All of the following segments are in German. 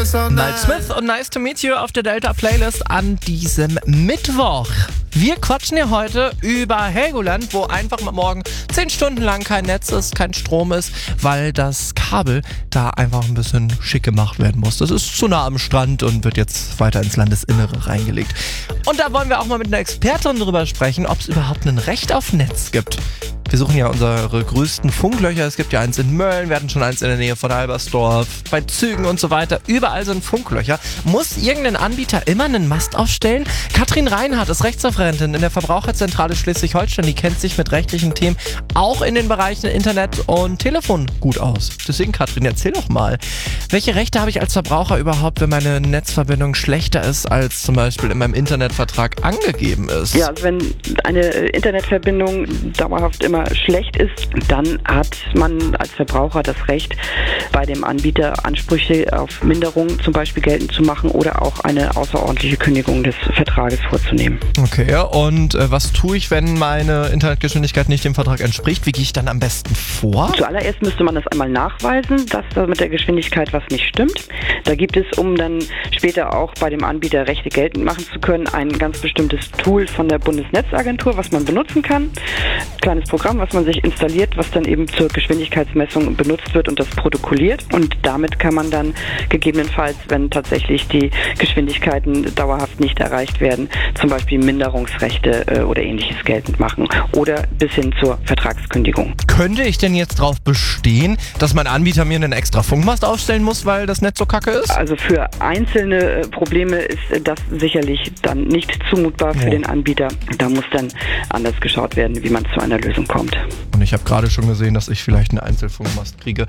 Miles Smith und Nice to Meet You auf der Delta Playlist an diesem Mittwoch. Wir quatschen ja heute über Helgoland, wo einfach mal morgen 10 Stunden lang kein Netz ist, kein Strom ist, weil das Kabel da einfach ein bisschen schick gemacht werden muss. Das ist zu nah am Strand und wird jetzt weiter ins Landesinnere reingelegt. Und da wollen wir auch mal mit einer Expertin drüber sprechen, ob es überhaupt ein Recht auf Netz gibt. Wir suchen ja unsere größten Funklöcher. Es gibt ja eins in Mölln, wir hatten schon eins in der Nähe von Albersdorf, bei Zügen und so weiter. Überall sind Funklöcher. Muss irgendein Anbieter immer einen Mast aufstellen? Katrin Reinhardt ist Rechtsreferentin in der Verbraucherzentrale Schleswig-Holstein. Die kennt sich mit rechtlichen Themen auch in den Bereichen Internet und Telefon gut aus. Deswegen, Katrin, erzähl doch mal, welche Rechte habe ich als Verbraucher überhaupt, wenn meine Netzverbindung schlechter ist, als zum Beispiel in meinem Internetvertrag angegeben ist? Ja, also wenn eine Internetverbindung dauerhaft immer schlecht ist, dann hat man als Verbraucher das Recht, bei dem Anbieter Ansprüche auf Minderung zum Beispiel geltend zu machen oder auch eine außerordentliche Kündigung des Vertrages vorzunehmen. Okay, und was tue ich, wenn meine Internetgeschwindigkeit nicht dem Vertrag entspricht? Wie gehe ich dann am besten vor? Zuallererst müsste man das einmal nachweisen, dass da mit der Geschwindigkeit was nicht stimmt. Da gibt es, um dann später auch bei dem Anbieter Rechte geltend machen zu können, ein ganz bestimmtes Tool von der Bundesnetzagentur, was man benutzen kann. Kleines Programm, was man sich installiert, was dann eben zur Geschwindigkeitsmessung benutzt wird und das protokolliert. Und damit kann man dann gegebenenfalls, wenn tatsächlich die Geschwindigkeiten dauerhaft nicht erreicht werden, zum Beispiel Minderungsrechte oder ähnliches geltend machen oder bis hin zur Vertragskündigung. Könnte ich denn jetzt darauf bestehen, dass mein Anbieter mir einen extra Funkmast aufstellen muss, weil das Netz so kacke ist? Also für einzelne Probleme ist das sicherlich dann nicht zumutbar für den Anbieter. Da muss dann anders geschaut werden, wie man zu einer Lösung kommt. Und ich habe gerade schon gesehen, dass ich vielleicht einen Einzelfunkmast kriege.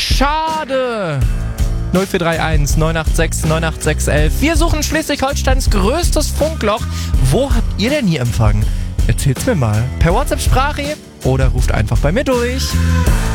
Schade! 0431 986 98611. Wir suchen Schleswig-Holsteins größtes Funkloch. Wo habt ihr denn hier Empfang? Erzählt's mir mal. Per WhatsApp-Sprache oder ruft einfach bei mir durch.